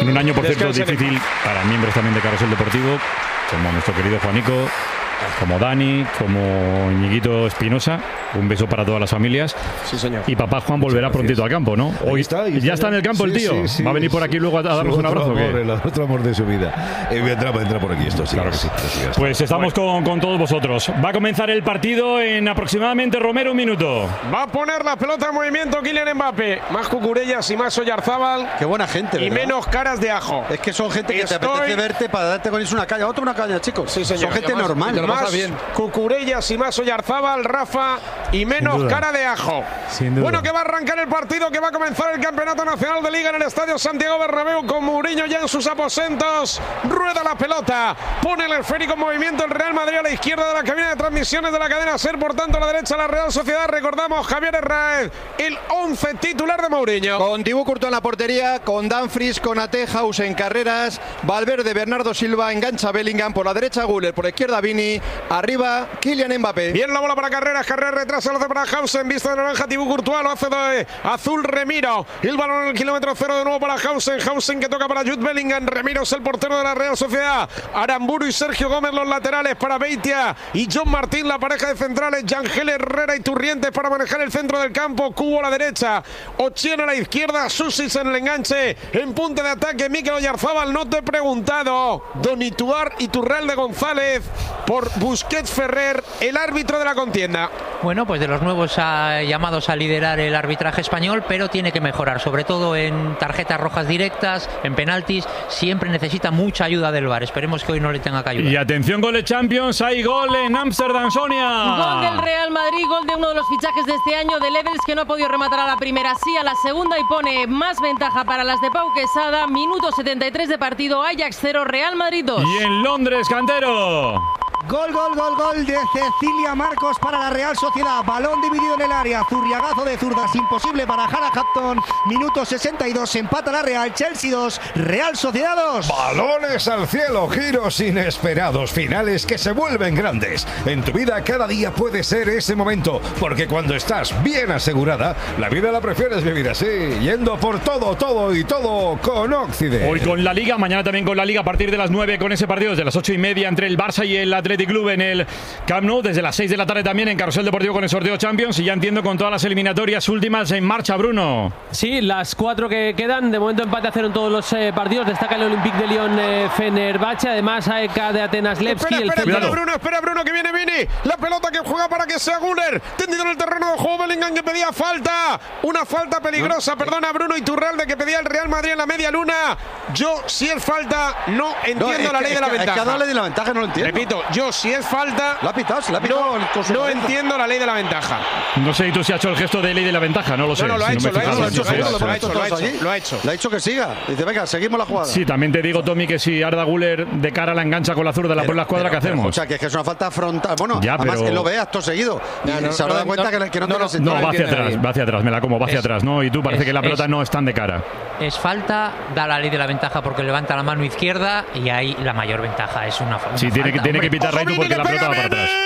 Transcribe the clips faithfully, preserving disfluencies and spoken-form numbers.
En un año, por cierto, Descansen. difícil para miembros también de Carrusel Deportivo, como nuestro querido Juanico, como Dani, como Ñiguito Espinosa. Un beso para todas las familias. Sí, señor. Y papá Juan volverá prontito al campo, ¿no? Hoy está, ahí ya está, está en el campo sí, el tío. sí, sí, Va a venir por aquí luego a, a darnos Su un abrazo. otro ¿o amor, qué? el otro amor de su vida. Eh, vendrá, vendrá por aquí esto, sí. Claro que sí. sí, sí, Pues estamos con, con todos vosotros. Va a comenzar el partido en aproximadamente, Romero, un minuto. Va a poner la pelota en movimiento Kylian Mbappé. Más Cucurellas y más Oyarzábal. Qué buena gente, Y ¿verdad? menos caras de ajo. Es que son gente que Estoy- te apetece verte para darte con ellos una caña. Otra una caña, chicos. Sí, señor. Son gente Y además, normal. y más Cucurellas y más Oyarzábal, Rafa, y menos duda. cara de ajo. Sin duda. Bueno, que va a arrancar el partido, que va a comenzar el Campeonato Nacional de Liga en el Estadio Santiago Bernabéu con Mourinho ya en sus aposentos. Rueda la pelota, pone el esférico en movimiento el Real Madrid a la izquierda de la cabina de transmisiones de la cadena SER, por tanto a la derecha la Real Sociedad. Recordamos, Javier Herráez, el once titular de Mourinho. Con Thibaut Courtois en la portería, con Dumfries, con Atejaus en carreras, Valverde, Bernardo Silva, engancha Bellingham, por la derecha Güler, por la izquierda Vini, arriba Kylian Mbappé. Bien la bola para Carreras, Carreras retrasa, lo hace para Hausen, vista de naranja, Thibaut Courtois, lo hace de azul Remiro, el balón en el kilómetro cero de nuevo para Hausen, Hausen que toca para Jude Bellingham, Remiro es el portero de la Real Sociedad, Aramburu y Sergio Gómez los laterales para Beitia y John Martín, la pareja de centrales, Yangel Herrera y Turrientes para manejar el centro del campo, Cubo a la derecha, Ochiena a la izquierda, Susis en el enganche, en punta de ataque, Mikel Oyarzábal. No te he preguntado, Don Ituar y Turralde González por Busquets Ferrer, el árbitro de la contienda. Bueno, pues de los nuevos ah, llamados a liderar el arbitraje español, pero tiene que mejorar, sobre todo en tarjetas rojas directas, en penaltis, siempre necesita mucha ayuda del V A R. Esperemos que hoy no le tenga que ayudar. Y atención, gol de Champions, hay gol en Ámsterdam, Sonia. Gol del Real Madrid, gol de uno de los fichajes de este año, de Levels, que no ha podido rematar a la primera, sí a la segunda, y pone más ventaja para las de Pau Quesada. Minuto setenta y tres de partido, Ajax cero, Real Madrid dos. Y en Londres, Cantero. Gol, gol, gol, gol de Cecilia Marcos para la Real Sociedad. Balón dividido en el área. Zurriagazo de zurdas. Imposible para Hannah Hampton. Minuto sesenta y dos. Empata la Real. Chelsea dos. Real Sociedad dos. Balones al cielo, giros inesperados, finales que se vuelven grandes. En tu vida cada día puede ser ese momento, porque cuando estás bien asegurada, la vida la prefieres vivir así, yendo por todo, todo y todo con Occident. Hoy con la Liga, mañana también con la Liga a partir de las nueve con ese partido desde las ocho y media entre el Barça y el Athletic Club en el Camp Nou, desde las seis de la tarde también en Carrusel Deportivo con el sorteo Champions, y ya entiendo con todas las eliminatorias últimas en marcha, Bruno. Sí, las cuatro que quedan, de momento empate a cero en todos los eh, partidos, destaca el Olympique de Lyon eh, Fenerbahce, además A E K de Atenas Levski. Espera, espera, el espera, Bruno, espera, Bruno, que viene Vini. La pelota que juega para que sea Güler. Tendido en el terreno de juego, Bellingham que pedía falta. Una falta peligrosa, perdona, Bruno Iturralde, que pedía el Real Madrid en la media luna. Yo, si es falta, no entiendo No, la es ley que- de la es que- ventaja. Es que ha dado la ley de la ventaja, no lo entiendo. Repito, yo, si es falta, La ha pitado, se la ha pitado. no, con su no cabeza. entiendo la ley de la ventaja. No sé, ¿y tú si has hecho el gesto de ley de la ventaja? No lo sé. No, no, lo ha si hecho, me he lo ha fijado. hecho, lo ha hecho, seguro, lo ha hemos hecho, visto lo ha todos hecho, allí. lo ha hecho. Le ha dicho que siga. Dice, venga, seguimos la jugada. Sí, también te digo, Tommy, que si Arda Güler de cara a la engancha con la zurda la Pero- por la escuadra, pero- ¿qué pero, hacemos? O sea, que es que es una falta frontal. Bueno, Ya, además pero- él lo ve acto seguido. Y No, no, se habrá dado no, cuenta no, que, que no, no, tiene no, sentido. No, va hacia entiende atrás, bien. va hacia atrás, me la como, va hacia Es- atrás, ¿no? Y tú parece es- que la pelota es- no están de cara. Es falta, da la ley de la ventaja porque levanta la mano izquierda y ahí la mayor ventaja es una, una Sí, tiene que, falta, tiene que hombre. pitar Ojo, Raitu Vini, porque le la pelota va pega para atrás.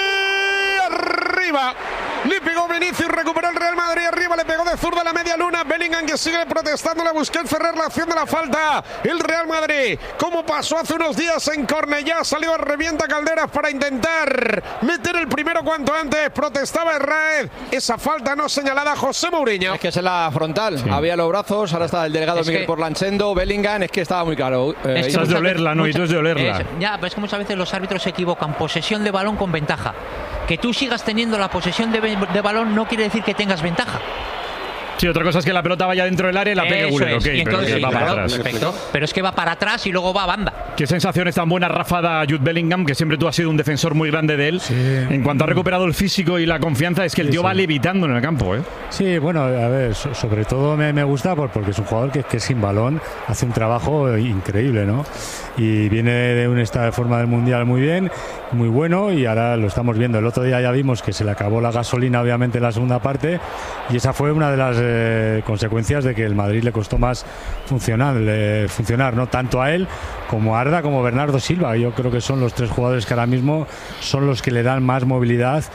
Vini, arriba. Le pegó Vinicius, recuperó el Real Madrid arriba, le pegó de zurda la media luna. Bellingham que sigue protestando, le buscó el Ferrer la acción de la falta. El Real Madrid, como pasó hace unos días en Cornellá, ha salido a revienta Calderas para intentar meter el primero cuanto antes. Protestaba Herráez, esa falta no señalada a José Mourinho. Es que es en la frontal, había los brazos, ahora está el delegado Es Miguel que- Porlanchendo, Bellingham, es que estaba muy claro. Eh, Es que Esa es de muchas olerla, veces- ¿no? Y tú es de olerla. es- ya, pero es que muchas veces los árbitros se equivocan. Posesión de balón con ventaja. Que tú sigas teniendo la posesión de, de balón no quiere decir que tengas ventaja. Sí, otra cosa es que la pelota vaya dentro del área y la pegue Eso Güler, es. ok, Y pero entonces, que va sí, para claro, atrás. perfecto. Pero es que va para atrás y luego va a banda. Qué sensaciones tan buenas, Rafa, da Jude Bellingham, que siempre tú has sido un defensor muy grande de él. Sí. En cuanto ha recuperado el físico y la confianza, es que el Sí, tío sí. va levitando en el campo, ¿eh? Sí, bueno, a ver, so- sobre todo me, me gusta por- porque es un jugador que, que sin balón hace un trabajo increíble, ¿no? Y viene de un estado de forma del Mundial muy bien, muy bueno, y ahora lo estamos viendo. El otro día ya vimos que se le acabó la gasolina, obviamente, en la segunda parte, y esa fue una de las eh, consecuencias de que el Madrid le costó más funcionar, eh, funcionar, ¿no? Tanto a él como a Arda, como a Bernardo Silva. Yo creo que son los tres jugadores que ahora mismo son los que le dan más movilidad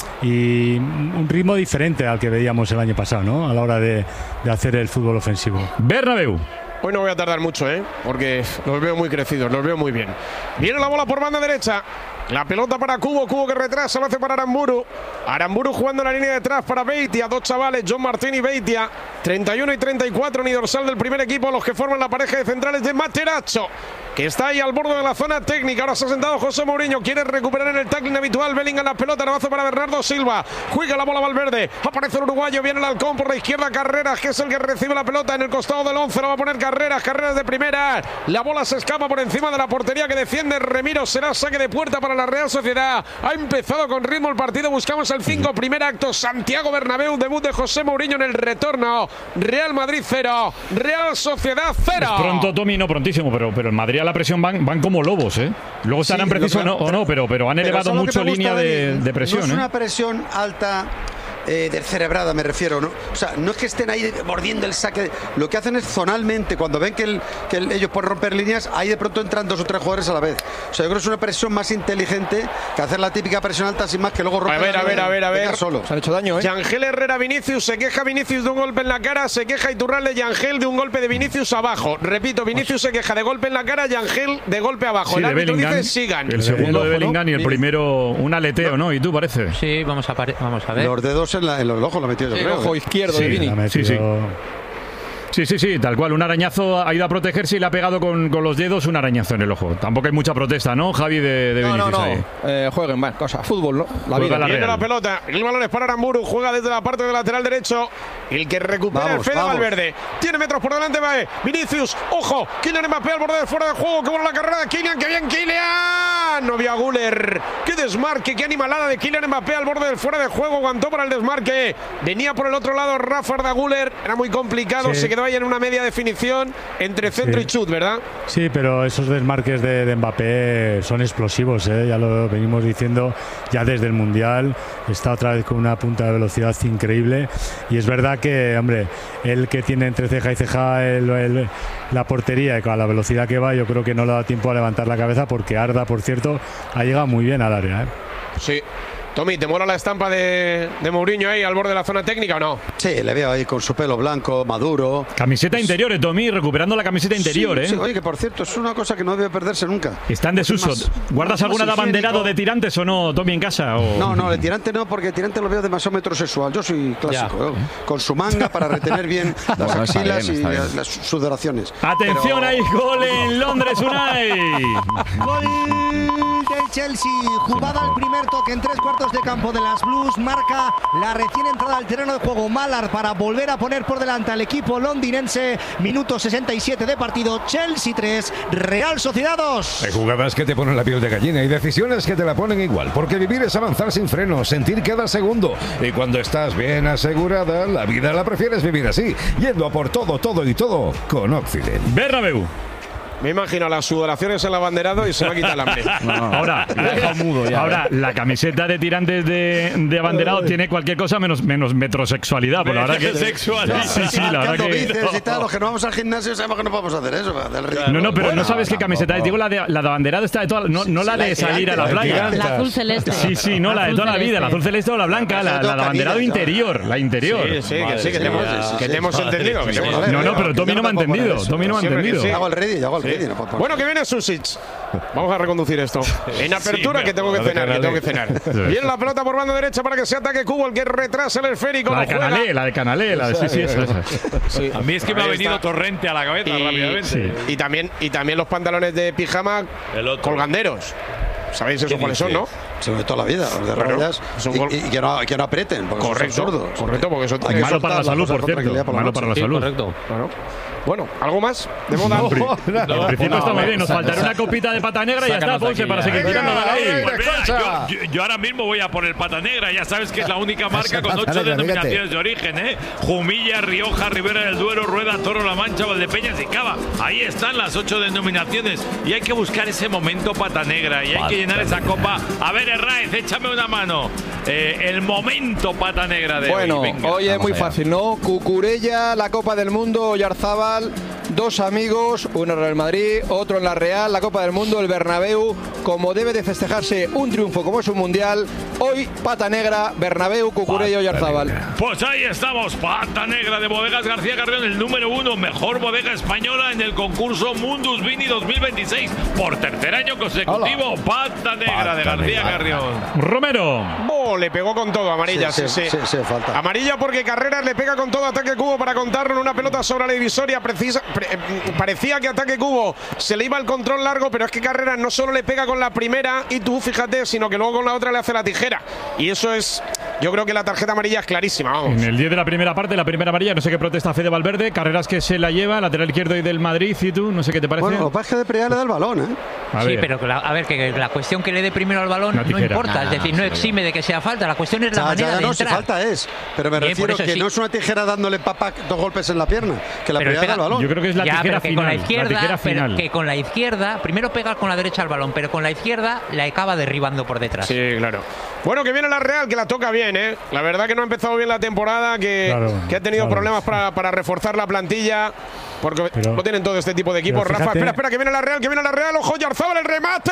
y un ritmo diferente al que veíamos el año pasado, ¿no? A la hora de, de hacer el fútbol ofensivo. Bernabéu. Hoy no voy a tardar mucho, ¿eh? Porque los veo muy crecidos, los veo muy bien. Viene la bola por banda derecha. La pelota para Cubo, Cubo que retrasa, lo hace para Aramburu. Aramburu jugando en la línea de atrás para Beitia, dos chavales, John Martín y Beitia. treinta y uno y treinta y cuatro, ni dorsal del primer equipo, los que forman la pareja de centrales de Materazzo, que está ahí al borde de la zona técnica. Ahora se ha sentado José Mourinho, quiere recuperar en el tackling habitual. Bellingham la pelota, abrazo para Bernardo Silva. Juega la bola Valverde, aparece el uruguayo, viene el halcón por la izquierda, Carreras, que es el que recibe la pelota en el costado del once. Lo va a poner Carreras, Carreras de primera. La bola se escapa por encima de la portería que defiende Remiro. Será saque de puerta para la Real Sociedad. Ha empezado con ritmo el partido, buscamos el cinco, primer acto, Santiago Bernabéu, debut de José Mourinho en el retorno. Real Madrid cero, Real Sociedad cero. Es pronto, Tommy, no prontísimo, pero, pero en Madrid a la presión van, van como lobos, ¿eh? Luego estarán Sí, precisos que, no, o no, pero, pero han pero elevado mucho línea de, de presión. No es ¿eh? una presión alta. Eh, descerebrada me refiero, ¿no? O sea, no es que estén ahí mordiendo el saque, lo que hacen es zonalmente, cuando ven que, el, que el, ellos pueden romper líneas, ahí de pronto entran dos o tres jugadores a la vez. O sea, yo creo que es una presión más inteligente que hacer la típica presión alta sin más, que luego romper. A ver, a ver, a ver, a ver. Solo. Se han hecho daño, ¿eh? Yangel Herrera Vinicius, se queja Vinicius de un golpe en la cara, se queja Iturralde Yangel de un golpe de Vinicius abajo. Repito, Vinicius se queja de golpe en la cara, Yangel de golpe abajo. Sí, el de árbitro Bellingham, dice sigan. el segundo de ojo, Bellingham ¿no? y el primero un aleteo, ¿no? ¿Y tú parece? Sí, vamos a, pare- vamos a ver. Los dedos en, la, en los ojos lo metió yo El creo. ojo ¿eh? izquierdo Sí, de Vini. La ha metido- Sí, sí. Sí, sí, sí, tal cual. Un arañazo ha ido a protegerse y le ha pegado con, con los dedos un arañazo en el ojo. Tampoco hay mucha protesta, ¿no, Javi, de, de No, no, Vinicius no. ahí? Eh, jueguen más cosas. Fútbol, ¿no? La Juega vida. la Viene Real. la pelota, el balón es para Aramburu, juega desde la parte del lateral derecho. El que recupera Vamos, el Fede vamos. Valverde. Tiene metros por delante, va Vinicius. Ojo, Kylian Mbappé al borde de fuera de juego. Qué buena la carrera de Kylian, que bien Kylian. No vio a Guller. Qué desmarque, qué animalada de Kylian Mbappé al borde del fuera de juego. Aguantó para el desmarque. Venía por el otro lado Rafa da Guller. Era muy complicado, Sí. se quedó ahí en una media definición entre centro Sí. y chut, ¿verdad? Sí, pero esos desmarques de, de Mbappé son explosivos, ¿eh? Ya lo venimos diciendo ya desde el Mundial. Está otra vez con una punta de velocidad increíble. Y es verdad que, hombre, él que tiene entre ceja y ceja el, el, la portería y con la velocidad que va, yo creo que no le da tiempo a levantar la cabeza, porque Arda, por cierto, ha llegado muy bien al área, ¿eh? Sí. Tommy, ¿te mola la estampa de, de Mourinho ahí al borde de la zona técnica o no? Sí, le veo ahí con su pelo blanco, maduro. Camiseta interior, ¿eh, Tommy? Recuperando la camiseta interior, Sí, ¿eh? sí, oye, que por cierto, es una cosa que no debe perderse nunca. Está en desuso. Más- ¿Guardas más alguna de abanderado higiénico. de tirantes o no, Tommy, en casa? O... No, no, el tirante no, porque el tirante lo veo demasiado metrosexual. Yo soy clásico, ¿eh? Con su manga para retener bien las Bueno, está axilas bien, y está bien. las, las sudoraciones. Atención, Pero- ahí, gol en Londres, Unai. Gol del Chelsea, jugada al primer toque en tres cuartos de campo de las Blues, marca la recién entrada al terreno de juego Mallard para volver a poner por delante al equipo londinense. Minuto sesenta y siete de partido, Chelsea tres, Real Sociedad dos. Hay jugadas que te ponen la piel de gallina y decisiones que te la ponen igual, porque vivir es avanzar sin frenos, sentir cada segundo. Y cuando estás bien asegurada, la vida la prefieres vivir así, yendo a por todo, todo y todo con Occident. Bernabéu. Me imagino las sudoraciones en el abanderado y se va a quitar el hambre. Ahora, mudo ya, ahora la camiseta de tirantes de, de abanderado tiene cualquier cosa menos, menos metrosexualidad. Por la verdad que Sexualidad. Sí, sí, la verdad Marcando que. bíceps y tal, los que no vamos al gimnasio sabemos que no podemos hacer eso. Del ritmo. No, no, pero Bueno, no sabes qué camiseta es. Digo la de, la de abanderado está de toda, no, no la de salir a la playa. La azul celeste. Sí, sí, no, la de toda la vida, la azul celeste o la blanca, la, la de abanderado interior, la interior. Sí, sí, que sí, que te hemos, que te hemos entendido. que te hemos- Madre No, no, mía, pero que Tommy yo no me ha me puedo poner entendido. eso. Tommy no me ha Siempre que entendido. sí. Yo hago el ready, yo hago el ready. No puedo poner. Bueno, que viene Susic. Vamos a reconducir esto. En apertura, que tengo que cenar, que tengo que cenar. Viene la pelota por banda derecha para que se ataque Cubo, el que retrasa el esférico. La de lo juega. Canalé, la de Canalé, la de sí, sí, esa, esa. Sí. A mí es que me ha Ahí venido está. Torrente a la cabeza Y, rápidamente. y también y también los pantalones de pijama El otro. colganderos. ¿Sabéis eso cuáles son, no? Sobre toda la vida, los de Claro, rayas. es un Y, gol- y que, no, que no aprieten, porque Correcto, son sordos. correcto, porque eso Hay que Malo para la soltar las salud, cosas por con tranquilidad cierto. por la Malo noche. para la Sí, salud. correcto. Claro. Bueno, ¿algo más de moda? En principio está muy bien. Nos faltará una copita de pata negra y ya está, Sácanos de Ponce, aquí, para ya. seguir tirando. Dale ahí. Pues mira, yo, yo- yo ahora mismo voy a por el pata negra. Ya sabes que es la única marca con ocho Negra, denominaciones de origen, ¿eh? Jumilla, Rioja, Ribera del Duero, Rueda, Toro, La Mancha, Valdepeñas y Cava. Ahí están las ocho denominaciones. Y hay que buscar ese momento pata negra. Y hay que llenar esa copa. A ver, Herráez, échame una mano. Eh, el momento pata negra de Bueno, hoy. Venga. hoy es Vamos muy allá. fácil, ¿no? Cucurella, la Copa del Mundo, Oyarzábal. dos amigos, uno en el Madrid, otro en la Real, la Copa del Mundo, el Bernabéu, como debe de festejarse un triunfo como es un mundial. Hoy, pata negra, Bernabéu, Cucurella y Oyarzabal. Pues ahí estamos, pata negra de Bodegas García Carrión, el número uno, mejor bodega española en el concurso Mundus Vini dos mil veintiséis, por tercer año consecutivo. Hola. Pata negra pata de García negra. Carrión. Romero. Oh, le pegó con todo, amarilla, sí, sí, sí. sí, sí falta. Amarilla porque Carreras le pega con todo, ataque Cubo para contarlo en una pelota sobre la divisoria. Precisa, pre, parecía que ataque Cubo se le iba el control largo, pero es que Carreras no solo le pega con la primera y tú, fíjate, sino que luego con la otra le hace la tijera. Y eso es, yo creo que la tarjeta amarilla es clarísima, vamos. En el diez de la primera parte, la primera amarilla, no sé qué protesta Fede Valverde, Carreras que se la lleva, lateral izquierdo y del Madrid, y tú, no sé qué te parece. Bueno, lo que pasa es que de primera le da el balón, ¿eh? A sí, ver. pero la, a ver, que la cuestión que le dé primero al balón no importa, nah, es decir, no exime de que sea falta, la cuestión es la ya, manera ya, ya, de no, entrar. Si falta es, pero me Bien, refiero que sí. no es una tijera dándole papá dos golpes en la pierna, que la primera da el balón. Yo creo que es la ya, tijera que final. Con la izquierda, la tijera final. Pero que con la izquierda, primero pega con la derecha al balón, pero con la izquierda la acaba derribando por detrás. Sí, claro. Bueno, que viene la Real, que la toca bien, ¿eh? La verdad que no ha empezado bien la temporada, que, claro, que ha tenido claro. problemas para, para reforzar la plantilla. Porque pero, no tienen todo este tipo de equipos. Rafa, espera, espera, que viene la Real, que viene la Real. Ojo, Oyarzabal, el remate.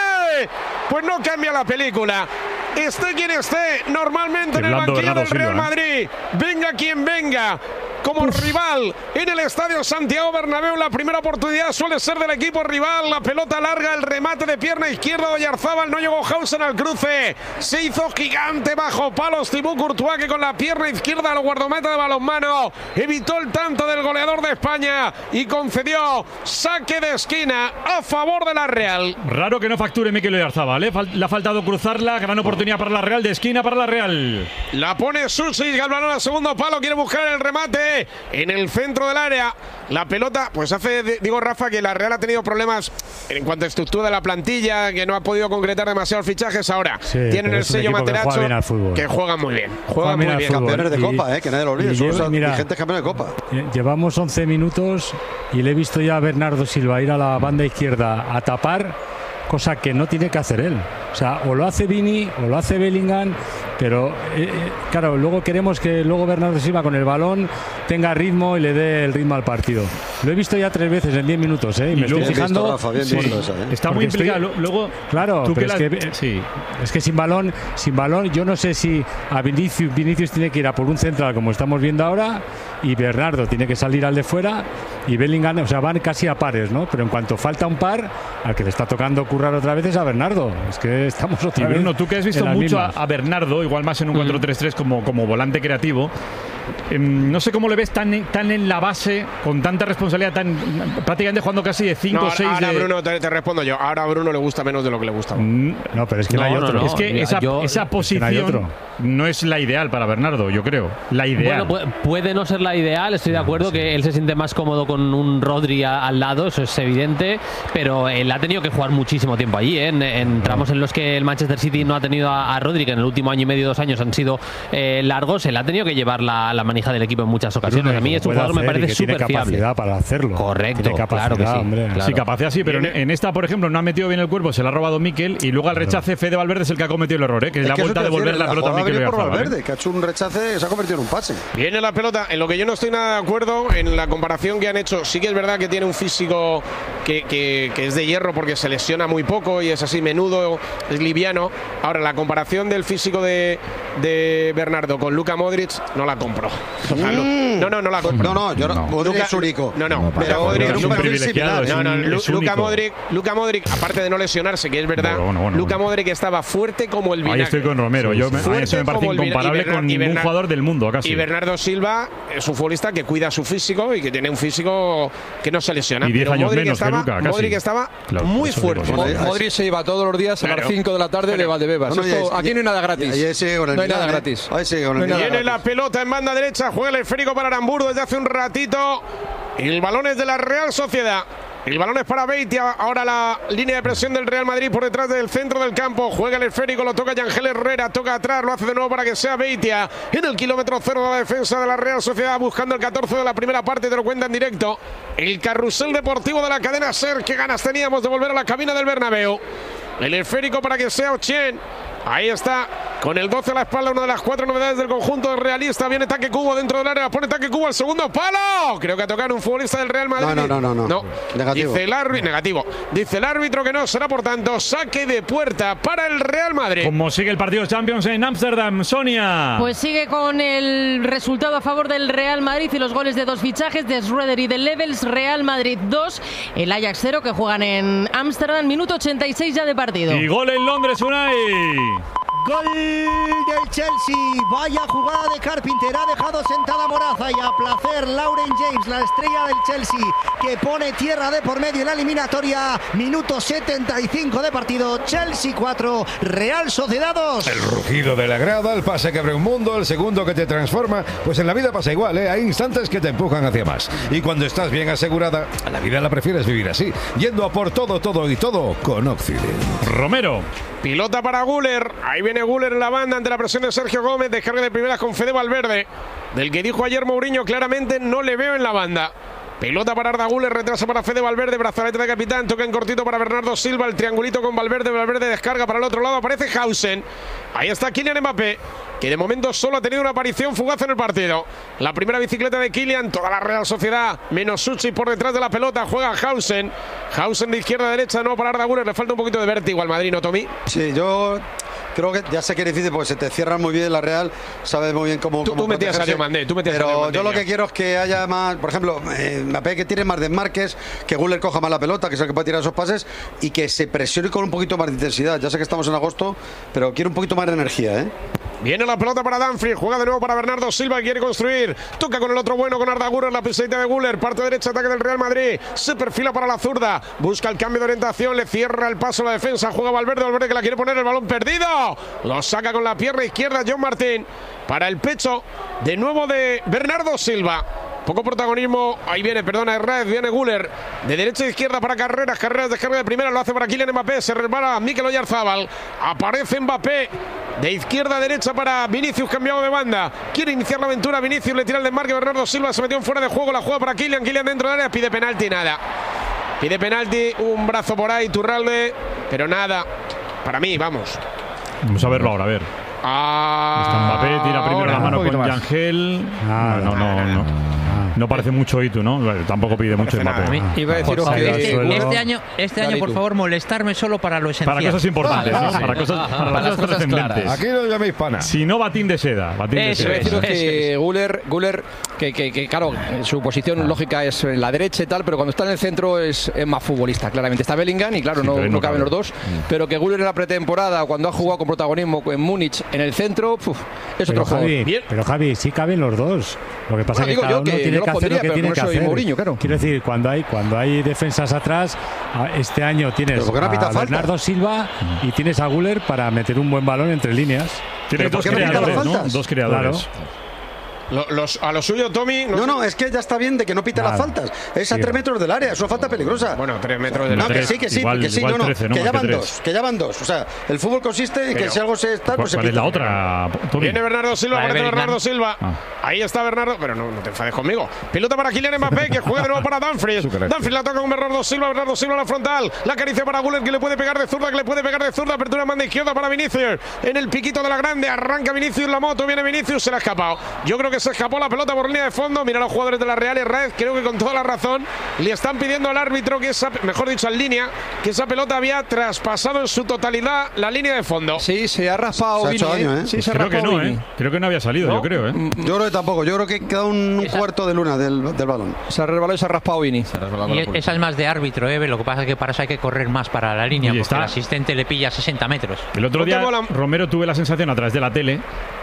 Pues no cambia la película. Esté quien esté, normalmente en el banquillo del Real Madrid. Venga quien venga. Como Uf. rival en el estadio Santiago Bernabéu, la primera oportunidad suele ser del equipo rival. La pelota larga, el remate de pierna izquierda de Oyarzabal. No llegó Hausen al cruce. Se hizo gigante bajo palos Thibaut Courtois, que con la pierna izquierda al guardameta de balonmano evitó el tanto del goleador de España y concedió saque de esquina a favor de la Real. Raro que no facture Mikel Oyarzabal, ¿eh? Le ha faltado cruzarla. Gran oportunidad para la Real, de esquina para la Real. La pone Susi, Galvanón al segundo palo, quiere buscar el remate en el centro del área. La pelota, pues hace, digo Rafa, que la Real ha tenido problemas en cuanto a estructura de la plantilla, que no ha podido concretar demasiados fichajes. Ahora sí, tienen el sello Materazzo, que, que juegan muy bien. Juegan muy bien. Campeones de Copa, eh, que nadie lo olvide. Son los vigentes campeones de Copa. Llevamos once minutos y le he visto ya a Bernardo Silva ir a la banda izquierda a tapar, cosa que no tiene que hacer él. O sea, o lo hace Vini o lo hace Bellingham, pero eh, claro, luego queremos que luego Bernardo Silva con el balón tenga ritmo y le dé el ritmo al partido. Lo he visto ya tres veces en diez minutos, ¿eh? Y, y me estoy fijando. Visto, Rafa, sí, visto esa, ¿eh? Está muy implicado. Estoy, luego, claro, tú pero que es, la, que, sí. es que sin balón, sin balón, yo no sé si a Vinicius, Vinicius tiene que ir a por un central como estamos viendo ahora, y Bernardo tiene que salir al de fuera, y Bellingham, o sea, van casi a pares, ¿no? Pero en cuanto falta un par, al que le está tocando currar otra vez es a Bernardo. Es que estamos otra vez. Bruno, tú que has visto mucho a, a Bernardo, igual más en un cuatro tres tres como, como volante creativo, eh, no sé cómo le ves tan, tan en la base, con tanta responsabilidad, tan prácticamente jugando casi de cinco o seis. Ahora, de... Bruno, te, te respondo yo. Ahora a Bruno le gusta menos de lo que le gustaba. Mm, no, pero es que no, no hay otro. No, no, es que mira, esa, yo, esa posición es que no, no es la ideal para Bernardo, yo creo. La ideal. Bueno, puede no ser la ideal, estoy de acuerdo, no, sí. que él se siente más cómodo con un Rodri a, al lado, eso es evidente, pero él ha tenido que jugar muchísimo tiempo allí, ¿eh? en, en tramos en los que el Manchester City no ha tenido a, a Rodri, que en el último año y medio, dos años han sido eh, largos, él ha tenido que llevar la, la manija del equipo en muchas ocasiones. A mí es un jugador me parece súper fiable. Tiene capacidad para hacerlo. Correcto, claro que sí. Hombre. Claro. Sí, capacidad sí, pero en, en esta, por ejemplo, no ha metido bien el cuerpo, se la ha robado Mikel, y luego al rechace Fede Valverde es el que ha cometido el error, ¿eh? que es le ha vuelto a devolver la pelota a Mikel Valverde, que ha hecho un rechace, se ha convertido en un pase. Viene la pelota, en lo que yo no estoy nada de acuerdo en la comparación que han hecho. Sí que es verdad que tiene un físico que, que, que es de hierro porque se lesiona muy poco y es así menudo, es liviano. Ahora, la comparación del físico de, de Bernardo con Luka Modric no la compro. O sea, mm. No, no, no la compro. No, no, yo no. Modric es único. No, no, pero Modric es un privilegiado. No, no, Luka Modric, Luka Modric, aparte de no lesionarse, que es verdad, bueno, bueno, Luka bueno. Modric estaba fuerte como el vinagre. Ahí estoy con Romero. Yo me, a eso me parece incomparable Bernard, con ningún jugador del mundo, casi. Y Bernardo Silva es un futbolista que cuida su físico y que tiene un físico que no se lesiona. Y diez años Modric menos estaba, que Luka, casi. Modric estaba claro, muy fuerte. Modric se iba todos los días a las cinco de la tarde de Valdebebas. Aquí no hay nada gratis. No hay nada gratis. Viene la pelota en banda derecha, juega el esférico para Aramburu desde hace un ratito. El balón es de la Real Sociedad. El balón es para Beitia. Ahora la línea de presión del Real Madrid por detrás del centro del campo. Juega el esférico, lo toca Yangel Herrera. Toca atrás, lo hace de nuevo para que sea Beitia. En el kilómetro cero de la defensa de la Real Sociedad, buscando el catorce de la primera parte. Te lo cuenta en directo el carrusel deportivo de la cadena SER. Qué ganas teníamos de volver a la cabina del Bernabéu. El esférico para que sea Ochien. Ahí está Con el doce a la espalda, una de las cuatro novedades del conjunto realista. Viene Taque Cubo dentro del área, pone Taque Cubo al segundo palo. Creo que ha tocado un futbolista del Real Madrid. No, no, no, no. no. Negativo. Dice el árbitro, negativo. Dice el árbitro que no, será por tanto saque de puerta para el Real Madrid. ¿Cómo sigue el partido de Champions en Ámsterdam, Sonia? Pues sigue con el resultado a favor del Real Madrid y los goles de dos fichajes de Schröder y de Levels. Real Madrid dos, el Ajax cero, que juegan en Ámsterdam, minuto ochenta y seis ya de partido. Y gol en Londres, Unai. Gol del Chelsea. Vaya jugada de Carpenter. Ha dejado sentada a Moraza y a placer Lauren James, la estrella del Chelsea, que pone tierra de por medio en la eliminatoria. Minuto setenta y cinco de partido. Chelsea cuatro, Real Sociedad dos. El rugido de la grada, el pase que abre un mundo, el segundo que te transforma. Pues en la vida pasa igual, ¿eh? Hay instantes que te empujan hacia más. Y cuando estás bien asegurada, a la vida la prefieres vivir así, yendo a por todo, todo y todo con Occident. Romero. Pilota para Güler. Ahí viene Güler en la banda ante la presión de Sergio Gómez. Descarga de primeras con Fede Valverde, del que dijo ayer Mourinho claramente no le veo en la banda. Pelota para Arda Güler, retrasa para Fede Valverde, brazalete de capitán, toca en cortito para Bernardo Silva, el triangulito con Valverde, Valverde descarga para el otro lado, aparece Hausen. Ahí está Kylian Mbappé, que de momento solo ha tenido una aparición fugaz en el partido. La primera bicicleta de Kylian, toda la Real Sociedad, menos Suchi por detrás de la pelota, juega Hausen. Hausen de izquierda a derecha, no para Arda Güler, le falta un poquito de vértigo al Madrid, ¿no, Tommy? Sí, yo creo que ya sé que es difícil porque se te cierran muy bien la Real, sabes muy bien cómo. Tú, cómo tú metías a Diomandé, tú metías a Pero Diomandé yo lo ya. que quiero es que haya más, por ejemplo, eh, Mbappé que tiene más desmarques, que Güler coja más la pelota, que es el que puede tirar esos pases y que se presione con un poquito más de intensidad. Ya sé que estamos en agosto, pero quiero un poquito más de energía, ¿eh? Viene la pelota para Dumfries, juega de nuevo para Bernardo Silva, que quiere construir, toca con el otro bueno, con Arda Güler, la pesadita de Güler, parte derecha, ataque del Real Madrid, se perfila para la zurda, busca el cambio de orientación, le cierra el paso a la defensa, juega Valverde, Valverde que la quiere poner, el balón perdido, lo saca con la pierna izquierda John Martín, para el pecho, de nuevo de Bernardo Silva. Poco protagonismo, ahí viene, perdona, Herrera, viene Güler, de derecha a izquierda para Carreras, Carreras descarga de primera, lo hace para Kylian Mbappé, se resbala Mikel Oyarzábal, aparece Mbappé, de izquierda a derecha para Vinicius, cambiado de banda, quiere iniciar la aventura, Vinicius le tira el desmarque, Bernardo Silva se metió en fuera de juego, la juega para Kylian, Kylian dentro del área, pide penalti, nada, pide penalti, un brazo por ahí, Turralde, pero nada, para mí, vamos. Vamos a verlo ahora, a ver. Ah, Está Mbappé, tira primero la mano con Yangel. Ah, no, no, no. no. No parece mucho Itu, ¿no? Bueno, tampoco pide mucho Mbappé. Iba a deciros que este, este año, este año por favor, molestarme solo para lo esencial. Para cosas importantes, ¿no? Para cosas, para para cosas trascendentes. Aquí lo llaméis pana. Si no, batín de seda. Batín de Eso, seda. deciros que Güler, Güler que, que, que claro, su posición lógica es en la derecha y tal, pero cuando está en el centro es, es más futbolista, claramente. Está Bellingham y claro, Sí, no, pero no no caben cabe. los dos, pero que Güler en la pretemporada, cuando ha jugado con protagonismo en Múnich, en el centro, uf, es Pero otro jugador. Javi, Bien. pero Javi, sí caben los dos. Lo que pasa Bueno, es que digo cada yo uno que tiene no que lo hacer lo pondría, que pero tiene no que soy hacer. Mourinho, claro. Quiero decir, cuando hay cuando hay defensas atrás, a- este año tienes Pero ¿por qué no pita a falta? Bernardo Silva y tienes a Güler para meter un buen balón entre líneas. Tiene ¿Pero por dos qué no pita las creadores, ¿no? faltas? Dos creadores. Claro. Lo- los, a lo suyo, Tommy. No, sé- no, es que ya está bien de que no pite Nada. las faltas. Es a Sí, tres va. metros del área, es una falta peligrosa. Bueno, tres metros de No, la que sí, que sí, Igual- que sí, igual no, no, trece, ¿no? que ya Más que van tres. dos, que ya van dos. O sea, el fútbol consiste en que Pero- si algo se está, ¿Cuál, pues se cuál es quita. la otra, Tommy? Viene Bernardo Silva, La de aparece Bellingham. Bernardo Silva. Ah. Ahí está Bernardo, pero no, no te enfades conmigo. Pilota para Kylian Mbappé, que juega de nuevo para Dumfries. Dumfries la toca con Bernardo Silva, Bernardo Silva a la frontal. La acaricia para Güler, que le puede pegar de zurda, que le puede pegar de zurda. Apertura manda izquierda para Vinicius. En el piquito de la grande, arranca Vinicius la moto, viene Vinicius, se le ha escapado. Yo creo que se escapó la pelota por línea de fondo. Mira a los jugadores de la Real, Herrera, creo que con toda la razón le están pidiendo al árbitro que esa, mejor dicho al línea, que esa pelota había traspasado en su totalidad la línea de fondo. Sí, se ha raspado Se ha Vini, hecho daño, ¿eh? Sí, se ha Creo que raspado no, Vini. ¿eh? Creo que no había salido, yo creo, ¿eh? Yo creo que tampoco, yo creo que queda un, un Esa- cuarto de luna del, del balón. Se ha resbalado y se ha raspado Vini. Y e- esa es más de árbitro, ¿eh? Lo que pasa es que para eso hay que correr más para la línea, Y porque está. el asistente le pilla sesenta metros. El otro No día, tengo la- Romero, tuve la sensación a través de la tele.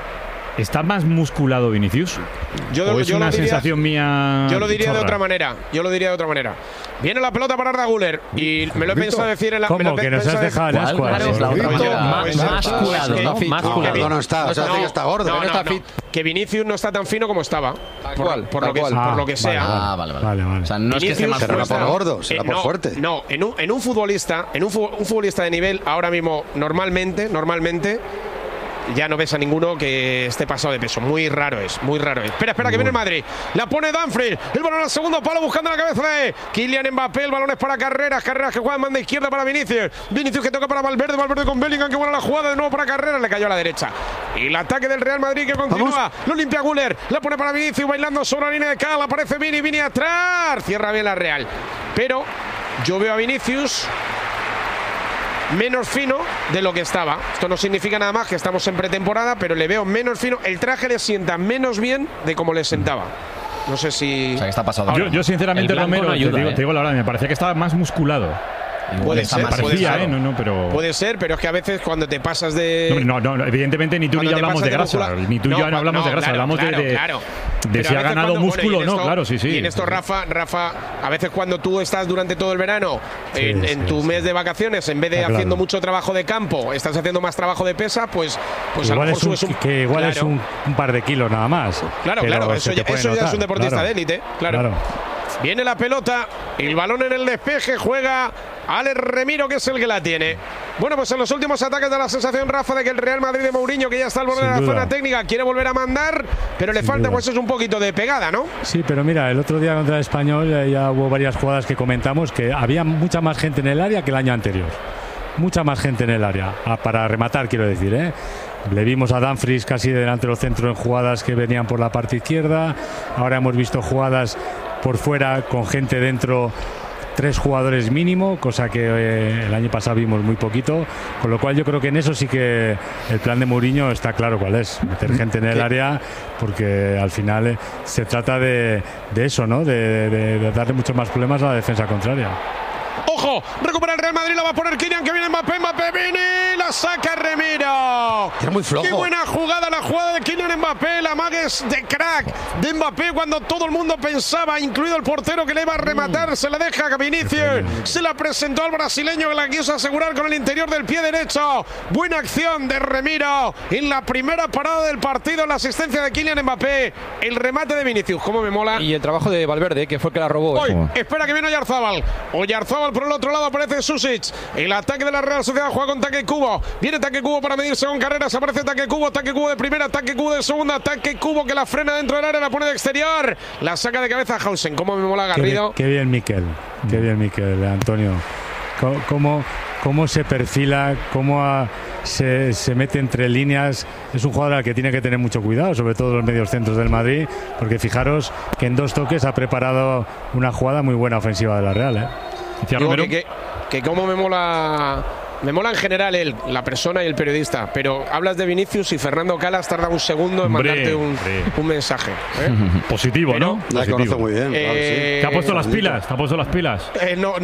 ¿Está más musculado Vinicius? Yo, ¿O es yo una lo diría- sensación mía? Yo lo diría de chorra? otra manera. Yo lo diría de otra manera. Viene la pelota para Arda Güler y me lo he pensado decir en la. me lo ¿Cómo? he Que nos has pensado dejado en ¿Cuál? ascuas. Claro, es la otra Pues manera. ya, Más- pues más ya, curado, es que- ¿no? Más No, curado. no, no está, o sea, No, hace que está gordo, no, que no no, está no. fit. Que Vinicius no está tan fino como estaba. Tal Por, cual, por tal lo que, cual. por lo Ah, que sea. vale, Ah, vale, vale. Vale, vale. O sea, no es que esté Vinicius más Será no por está- gordo, será eh, por no, fuerte. No, en un, en un futbolista, en un, fu- un futbolista de nivel ahora mismo, normalmente, normalmente, ya no ves a ninguno que esté pasado de peso. Muy raro es, muy raro es. Espera, espera, que viene el Madrid. La pone Dumfries. El balón al segundo palo buscando la cabeza de Kylian Mbappé. El balón es para Carreras. Carreras que juega en banda izquierda para Vinicius. Vinicius que toca para Valverde. Valverde con Bellingham. Que buena la jugada de nuevo para Carreras. Le cayó a la derecha. Y el ataque del Real Madrid que continúa. Vamos. Lo limpia Güler. La pone para Vinicius bailando sobre la línea de cal. Aparece Vini. Vini atrás. Cierra bien la Real. Pero yo veo a Vinicius menos fino de lo que estaba. Esto no significa nada más que estamos en pretemporada, pero le veo menos fino. El traje le sienta menos bien de como le sentaba. No sé si... O sea, que está pasado. Yo, yo sinceramente, Romero, no ayuda, te, digo, eh. te digo la verdad, me parecía que estaba más musculado. Puede ser, parecía, puede ser. ¿eh? No, no, pero... puede ser, pero es que a veces cuando te pasas de... No, no, no evidentemente ni tú ni yo hablamos de grasa. Muscula... Ni tú y yo no hablamos no, de grasa, claro, hablamos claro, de, de, claro. de si ha ganado cuando, músculo o bueno, no, esto, claro, sí, sí. Y en esto, Rafa, Rafa, a veces cuando tú estás durante todo el verano sí, en, en sí, tu sí. mes de vacaciones, en vez de ah, haciendo claro. mucho trabajo de campo, estás haciendo más trabajo de pesa, pues, pues a lo mejor subes un... Que igual claro. es un, un par de kilos nada más. Claro, claro, eso, ya, eso ya es un deportista claro. de élite, claro. claro. Viene la pelota, el balón en el despeje, juega Alex Remiro, que es el que la tiene. Bueno, pues en los últimos ataques da la sensación, Rafa, de que el Real Madrid de Mourinho, que ya está al borde de la zona técnica, quiere volver a mandar, pero le Sin falta duda. pues es un poquito de pegada, ¿no? Sí, pero mira, el otro día contra el Español ya hubo varias jugadas que comentamos que había mucha más gente en el área que el año anterior. Mucha más gente en el área, para rematar, quiero decir, ¿eh? Le vimos a Dumfries casi delante de los centros en jugadas que venían por la parte izquierda. Ahora hemos visto jugadas por fuera con gente dentro, tres jugadores mínimo, cosa que eh, el año pasado vimos muy poquito, con lo cual yo creo que en eso sí que el plan de Mourinho está claro cuál es, meter gente en el área, porque al final eh, se trata de, de eso, ¿no? De, de, de darle muchos más problemas a la defensa contraria. Ojo, recupera el Real Madrid, la va a poner Kylian, que viene Mbappé, Mbappé, Vini, la saca Remiro. Era muy flojo. Qué buena jugada, la jugada de Kylian Mbappé, la magues de crack de Mbappé cuando todo el mundo pensaba, incluido el portero, que le iba a rematar, mm. se la deja a Vinicius, se la presentó al brasileño que la quiso asegurar con el interior del pie derecho. Buena acción de Remiro en la primera parada del partido, la asistencia de Kylian Mbappé, el remate de Vinicius, cómo me mola. Y el trabajo de Valverde, que fue el que la robó. Hoy, espera que viene Oyarzábal. Oyarzábal por el otro lado, aparece Susic. El ataque de la Real Sociedad juega con Taque Cubo. Viene Taque Cubo para medirse con Carreras. Aparece Taque Cubo, Taque Cubo de primera, Taque Cubo de segunda, Taque Cubo que la frena dentro del área, la pone de exterior. La saca de cabeza Hausen. Cómo me mola Garrido. Qué, qué bien Miquel. Qué bien Miquel, Antonio. Cómo, cómo se perfila, cómo a, se, se mete entre líneas. Es un jugador al que tiene que tener mucho cuidado, sobre todo los medios centros del Madrid, porque fijaros que en dos toques ha preparado una jugada muy buena ofensiva de la Real, ¿eh? Digo que, que, que como me mola me mola en general él, la persona y el periodista, pero hablas de Vinicius y Fernando Calas tarda un segundo en hombre, mandarte un, un mensaje, ¿eh? Positivo, pero, ¿no? La conoce muy bien. Eh, ¿Te ha puesto las pilas? ¿Te ha puesto las pilas? Eh, no,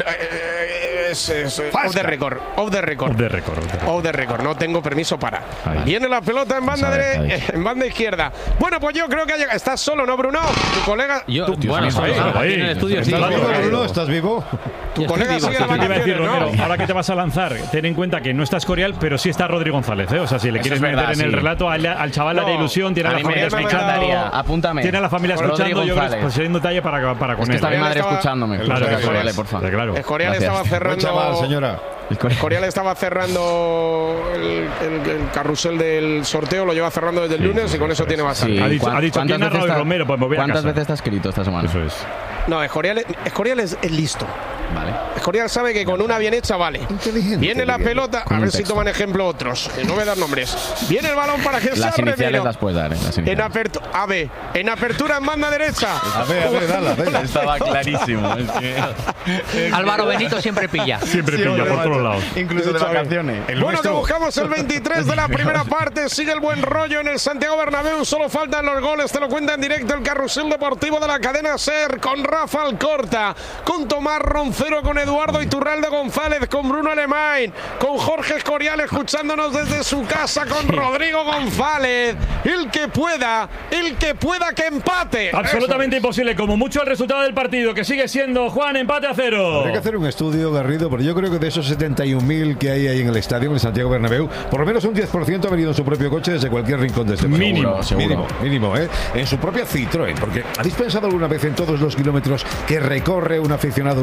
eh, es, es, es off the record, off the record. Off the record, off the record. Off the record. No tengo permiso para. Ahí. Viene la pelota en banda de, eh, en banda izquierda. Bueno, pues yo creo que ha llegado. ¿Estás solo, no, Bruno? Tu colega. Yo, tu, bueno, ahí, ahí, en el estudio. ¿Estás sí, vivo, Bruno? ¿Estás vivo? Tu colega vivo, sigue sí, la vacaciones, Romero, ¿no? ahora que te vas a lanzar, ten en cuenta que no está Escorial, pero sí está Rodri González, ¿eh? O sea, si le Eso quieres es verdad, meter en sí. el relato al, al chaval No, de ilusión, tiene a, A la mí familia me escuchando. encantaría. Apúntame. Tiene a la familia Rodri escuchando, yo creo González. que pues, sería un detalle para, para con Es que él. está mi ¿eh? madre Estaba- escuchándome. Claro, Pues, eso vale, es. por favor. Claro. Escorial Gracias. estaba cerrando. Buen chaval, señora. Escorial estaba cerrando el, el- el carrusel del sorteo, lo lleva cerrando desde el Sí, lunes sí, y con eso eso tiene es. bastante. Sí. Ha dicho, ¿Cuán- ha dicho cuántas ¿quién ha veces Rodri está- Romero? Pues me voy a ¿Cuántas casa. veces está escrito esta semana? Eso es. No, Escorial, Escorial es, es listo. Vale. Escorial sabe que con una bien hecha vale. Inteligente, Viene la bien. pelota, Con a un ver si texto. toman ejemplo otros. Eh, No voy a dar nombres. Viene el balón para que sea Las iniciales Remiro. las puedes dar, ¿eh? Las En iniciales. apertura, a ver, en apertura en banda derecha. A ver, a ver, dale, dale. Estaba clarísimo. Es que... Álvaro Benito siempre pilla. Siempre Sí, pilla hombre, por todos macho. lados. Incluso de vacaciones. El Bueno, nuestro. que buscamos el veintitrés de la primera parte. Sigue el buen rollo en el Santiago Bernabéu. Solo faltan los goles. Te lo cuenta en directo el carrusel deportivo de la cadena SER. Con Rafa Alcorta, con Tomás Roncero, con Eduardo Iturralde González, con Bruno Alemán, con Jorge Escorial escuchándonos desde su casa, con Rodrigo González. El que pueda, el que pueda que empate. Absolutamente imposible. Como mucho el resultado del partido, que sigue siendo, Juan, empate a cero. Habría que hacer un estudio, Garrido, pero yo creo que de esos setenta y un mil que hay ahí en el estadio, en el Santiago Bernabéu, por lo menos un diez por ciento ha venido en su propio coche desde cualquier rincón de este país. Mínimo, seguro. Mínimo, mínimo, ¿eh? En su propia Citroën, porque ¿habéis pensado alguna vez en todos los kilómetros que recorre un aficionado una temporada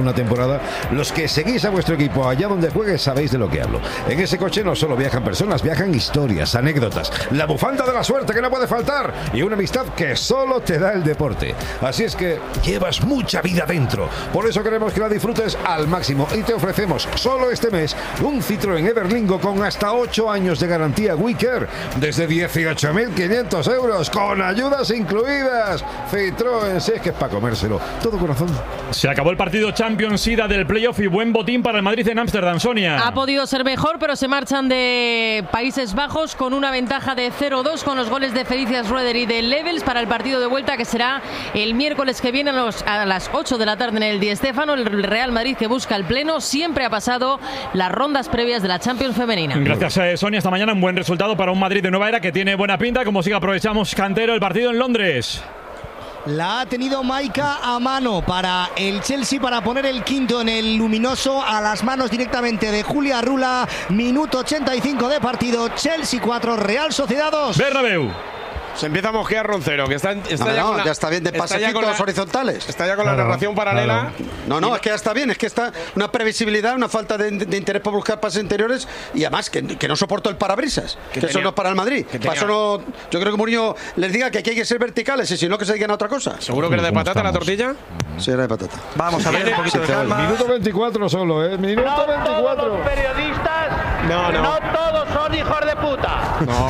temporada, los que seguís a vuestro equipo allá donde juegue sabéis de lo que hablo. En ese coche no solo viajan personas, viajan historias, anécdotas, la bufanda de la suerte que no puede faltar y una amistad que solo te da el deporte. Así es que llevas mucha vida dentro. Por eso queremos que la disfrutes al máximo y te ofrecemos solo este mes un Citroën Everlingo con hasta ocho años de garantía WeCare desde dieciocho mil quinientos euros con ayudas incluidas. Citroën, si es que es para comérselo. Todo corazón. Se acabó el partido Champions ida del playoff y buen botín para el Madrid en Ámsterdam, Sonia. Ha podido ser mejor, pero se marchan de Países Bajos con una ventaja de cero dos con los goles de Felicias Rueder y de Levels para el partido de vuelta que será el miércoles que viene a, los, a las ocho de la tarde en el Di Stéfano. El Real Madrid que busca el pleno siempre ha pasado las rondas previas de la Champions femenina. Gracias, eh, Sonia. Esta mañana un buen resultado para un Madrid de nueva era que tiene buena pinta. Como sigue, aprovechamos, Cantero, el partido en Londres. La ha tenido Maika a mano para el Chelsea para poner el quinto en el luminoso a las manos directamente de Julia Rula. Minuto ochenta y cinco de partido. Chelsea cuatro, Real Sociedad dos. Bernabéu. Se empieza a mosquear Roncero, que está, está no, ya, no, con la, ya está bien de pasecitos horizontales. Está ya con claro, la narración paralela. Claro. No, no, es que ya está bien, es que está una previsibilidad, una falta de, de interés por buscar pases interiores y además que, que no soporto el parabrisas, que, que tenía, eso no es para el Madrid. Para eso no, yo creo que Mourinho les diga que aquí hay que ser verticales y si no que se dediquen a otra cosa. ¿Seguro que era de patata la tortilla? Sí, era de patata. Vamos a ver un poquito de calma. Minuto veinticuatro solo, ¿eh? Minuto no veinticuatro. Todos los periodistas, no, no. no todos son hijos de puta. No.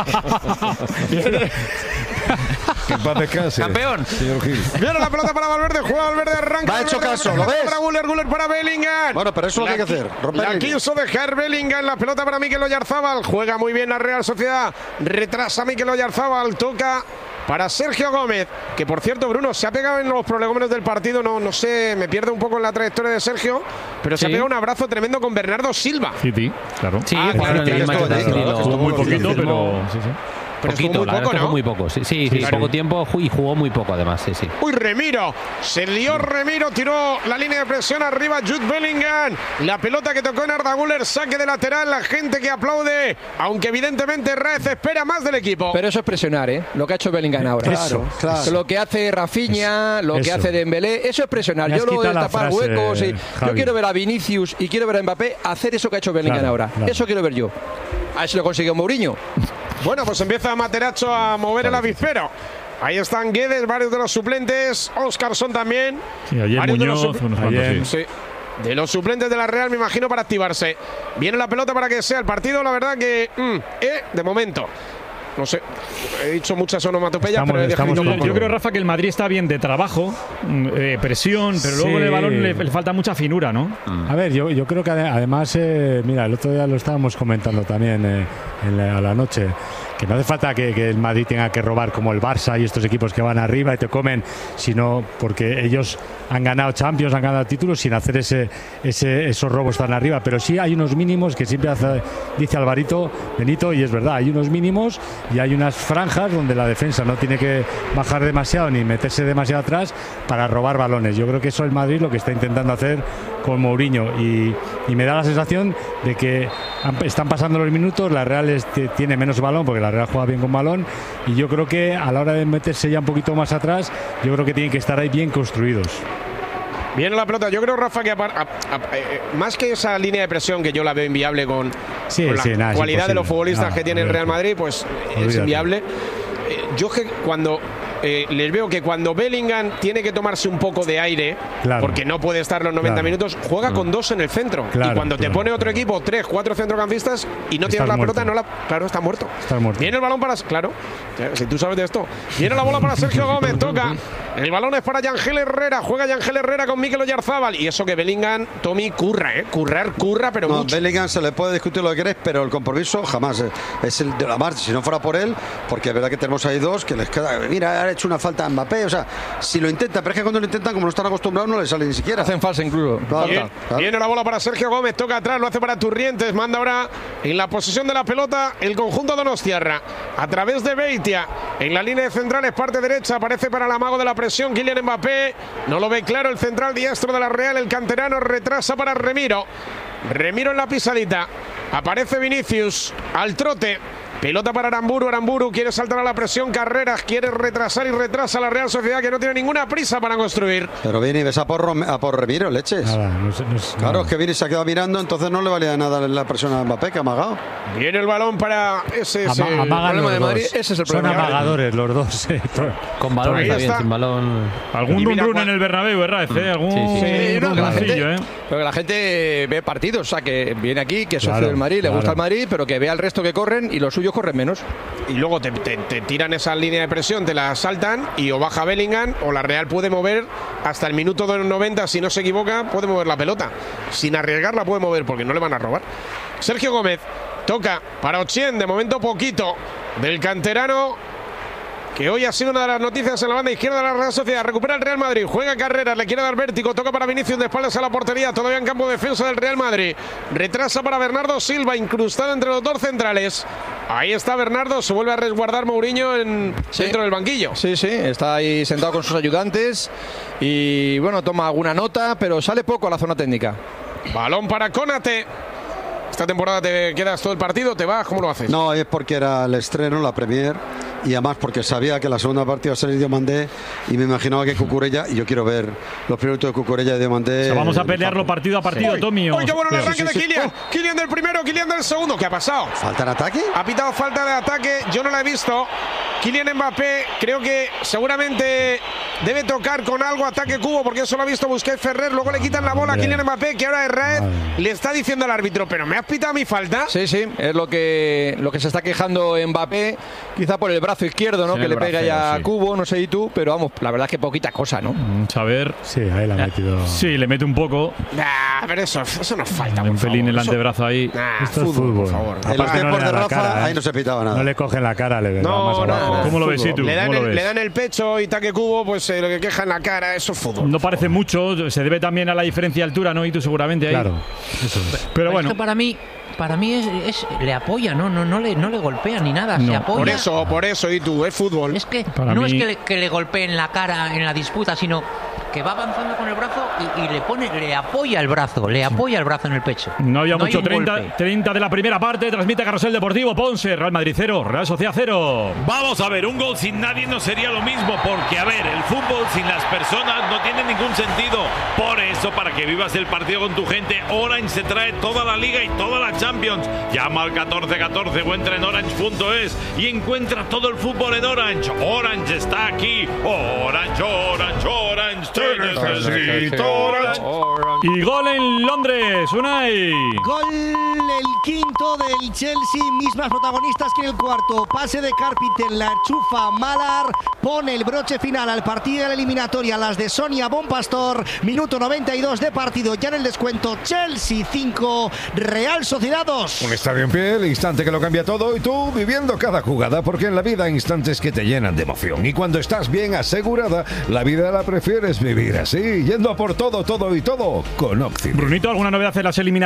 Que en paz descanse, campeón. Señor Gil. Viene la pelota para Valverde, juega Valverde, arranca. Va hecho Valverde, caso, ¿lo ves? Para Guller, Guller para Bellingham. Bueno, pero eso es lo que hay que hacer. Romper La líneas. quiso dejar Bellingham, la pelota para Mikel Oyarzábal. Juega muy bien la Real Sociedad. Retrasa Mikel Oyarzábal, toca para Sergio Gómez, que por cierto, Bruno, se ha pegado en los prolegómenos del partido, no, no sé, me pierdo un poco en la trayectoria de Sergio, pero Sí. se ha pegado un abrazo tremendo con Bernardo Silva. Sí, sí, claro. Sí, Ah, jugaron claro, en el esto- Manchester esto- City. esto- lo- esto- Muy poquito, firmó. pero sí, sí. Pero estuvo Poquito, muy la verdad poco, es que ¿no? fue muy poco. Sí, sí, sí, claro. poco tiempo ju- y jugó muy poco además, sí, sí. Uy, Remiro, se lió Remiro, tiró la línea de presión arriba Jude Bellingham, la pelota que tocó en Arda Güler, saque de lateral, la gente que aplaude, aunque evidentemente Raez espera más del equipo. Pero eso es presionar, ¿eh? Lo que ha hecho Bellingham ahora. Claro, claro. Lo que hace Rafinha, lo que Eso. hace Dembélé, eso es presionar. Me has Yo lo voy a quitado la tapar frase, huecos. Y yo Javi. quiero ver a Vinicius y quiero ver a Mbappé hacer eso que ha hecho Bellingham Claro, ahora. claro. Eso quiero ver yo. A ver si lo consiguió Mourinho. Bueno, pues empieza Materazzo a mover el avispero. Ahí están Guedes, varios de los suplentes, Óscarson también. Sí, ayer varios de los Muñoz, supl- unos cuantos, Ayer- sí. Sí. De los suplentes de la Real, me imagino, para activarse. Viene la pelota para que sea el partido, la verdad que, mm, eh, de momento. No sé, he dicho muchas onomatopeyas, Estamos- pero he estamos dejado- con- Yo creo, Rafa, que el Madrid está bien de trabajo, mm, eh, presión, pero luego Sí. en el balón le, le falta mucha finura, ¿no? A ver, yo, yo creo que ade- además, eh, mira, el otro día lo estábamos comentando también eh, en la, a la noche, que no hace falta que, que el Madrid tenga que robar como el Barça y estos equipos que van arriba y te comen, sino porque ellos han ganado Champions, han ganado títulos sin hacer ese, ese esos robos tan arriba. Pero sí hay unos mínimos que siempre hace, dice Alvarito Benito, y es verdad, hay unos mínimos y hay unas franjas donde la defensa no tiene que bajar demasiado ni meterse demasiado atrás para robar balones. Yo creo que eso es el Madrid lo que está intentando hacer con Mourinho y, y me da la sensación de que han- están pasando los minutos, la Real es- t- tiene menos balón porque la Real juega bien con balón y yo creo que a la hora de meterse ya un poquito más atrás, yo creo que tienen que estar ahí bien construidos. Viene la pelota. Yo creo, Rafa, que apar- a- a- eh, más que esa línea de presión que yo la veo inviable con, Sí, con la sí, nada, es cualidad de los imposible. futbolistas Nada, que tiene el Real Madrid, pues es Olvídate. inviable. Eh, yo que cuando eh, les veo que cuando Bellingham tiene que tomarse un poco de aire, Claro. porque no puede estar los noventa Claro. minutos, juega con dos en el centro. Claro, y cuando te claro, pone otro claro. equipo, tres, cuatro centrocampistas y no tienes Estás la muerto. pelota, no la, claro, está muerto. Estás muerto. Viene el balón para. Claro, si tú sabes de esto. Viene la bola para Sergio Gómez, toca. El balón es para Yangel Herrera. Juega Yangel Herrera con Mikel Oyarzábal. Y eso que Bellingham, Tommy, curra, ¿eh? Currar, curra, pero No, mucho. Bellingham se le puede discutir lo que quieres, pero el compromiso jamás eh, es el de la marcha. Si no fuera por él, porque es verdad que tenemos ahí dos que les queda. Mira, ha hecho una falta a Mbappé. O sea, si lo intentan, pero es que cuando lo intentan, como no están acostumbrados, no les sale ni siquiera. Hacen falsa incluso. Claro, Viene, claro. viene la bola para Sergio Gómez, toca atrás, lo hace para Turrientes, manda ahora en la posesión de la pelota el conjunto donostiarra. A través de Beitia, en la línea de centrales, parte derecha, aparece para el amago de la presión Kylian Mbappé. No lo ve claro el central diestro de la Real, el canterano retrasa para Remiro. Remiro en la pisadita. Aparece Vinicius al trote. Pelota para Aramburu, Aramburu quiere saltar a la presión, Carreras quiere retrasar y retrasa a la Real Sociedad, que no tiene ninguna prisa para construir. Pero viene y ves a por, Rom- a por Remiro, leches. Nada, no sé, no sé, Claro, nada. es que viene y se ha quedado mirando, entonces no le valía nada la presión a Mbappé, que ha amagado. Viene el balón para ese. Ama- ese amagan problema los de dos. Madrid, ese es el Son problema. amagadores los dos. eh. Con balón Ahí está bien, está. sin balón. Algún Y run mira run cuál- en el Bernabéu, ¿verdad? ¿eh? Algún Sí, sí. Sí, no, que la gente, runcillo, ¿eh? pero que la gente ve partidos, o sea, que viene aquí, que es socio Claro, del Madrid, le claro. gusta el Madrid, pero que vea al resto que corren y los suyos corren menos. Y luego te, te- te tiran esa línea de presión, te la saltan y o baja Bellingham o la Real puede mover hasta el minuto de noventa, si no se equivoca, puede mover la pelota. Sin arriesgarla puede mover porque no le van a robar. Sergio Gómez toca para Ochien, de momento poquito, del canterano, que hoy ha sido una de las noticias en la banda izquierda de la Real Sociedad. Recupera el Real Madrid, juega Carreras, le quiere dar vértigo, toca para Vinicius de espaldas a la portería, todavía en campo de defensa del Real Madrid. Retrasa para Bernardo Silva, incrustado entre los dos centrales. Ahí está Bernardo, se vuelve a resguardar Mourinho en, Sí. dentro del banquillo. Sí, sí, está ahí sentado con sus ayudantes y bueno, toma alguna nota, pero sale poco a la zona técnica. Balón para Konate. Esta temporada te quedas todo el partido, te vas, ¿cómo lo haces? No, es porque era el estreno, la Premier, y además porque sabía que la segunda parte iba a ser Diomandé y me imaginaba que Cucurella, y yo quiero ver los primeros de Cucurella y Diomandé. O sea, vamos a pelearlo partido a partido, Uy, Tommy. uy, qué bueno el Sí, arranque sí, de sí. Kylian. Kylian del primero, Kylian del segundo. ¿Qué ha pasado? ¿Falta en ataque? Ha pitado falta de ataque, yo no la he visto. Kylian Mbappé, creo que seguramente debe tocar con algo ataque cubo, porque eso lo ha visto Busquets Ferrer. Luego le quitan la bola a Hombre. Kylian Mbappé, que ahora Herrera le está diciendo al árbitro, pero ¿me has pitado mi falta? Sí, sí, es lo que, lo que se está quejando Mbappé, quizá por el brazo izquierdo, ¿no? Sí, que el le pega braceo, ya a sí. Cubo, no sé y tú, pero vamos, la verdad es que poquita cosa, ¿no? Vamos a ver. Sí, ahí la ha metido. Sí, le mete un poco. Nah, pero eso, eso no falta. Un por pelín favor. el Eso- antebrazo ahí. Nah, Esto es fútbol. por favor. En los Aparte no tiempos le de da la Rafa, cara, ¿eh? ahí no se pitaba nada. No le cogen la cara, le da No, más no, abajo. no. ¿Cómo lo ves, Fútbol. Itu? Le dan, ¿Cómo lo el, ves? le dan el pecho y taque cubo, pues eh, lo que queja en la cara, eso es fútbol. No parece mucho, se debe también a la diferencia de altura, ¿no? Y tú seguramente ahí. Claro, eso es. Pero Es bueno, que para mí, para mí es, es- le apoya, no, no, no le, no le golpea ni nada, se No, apoya. Por eso, por eso, y tú, es fútbol. Es que Para no mí- es que le, que le golpeen la cara en la disputa, sino que va avanzando con el brazo y, y le pone, le apoya el brazo, le apoya el brazo en el pecho. no había hay mucho. un treinta, golpe. treinta de la primera parte, transmite Carrusel Deportivo, Ponce, Real Madrid cero, Real Sociedad cero. Vamos a ver, un gol sin nadie no sería lo mismo, porque a ver, el fútbol sin las personas no tiene ningún sentido. Por eso, para que vivas el partido con tu gente, Orange se trae toda la Liga y toda la Champions. Llama al catorce catorce o entra en orange punto es y encuentra todo el fútbol en Orange. Orange está aquí. Orange, Orange, Orange. Te necesito, Orange. Y gol en Londres, Unai. Gol el quinto del Chelsea, mismas protagonistas que en el cuarto. Pase de Carpenter, la chufa Malar, pone el broche final al partido de la eliminatoria, las de Sonia Bonpastor. Minuto noventa y dos de partido, ya en el descuento. Chelsea cinco, Real Sociedad dos. Un estadio en pie, el instante que lo cambia todo y tú viviendo cada jugada, porque en la vida hay instantes que te llenan de emoción y cuando estás bien asegurada, la vida la prefieres vivir así, yendo a por todo, todo y todo con Oxy. Brunito, ¿alguna novedad en las eliminatorias?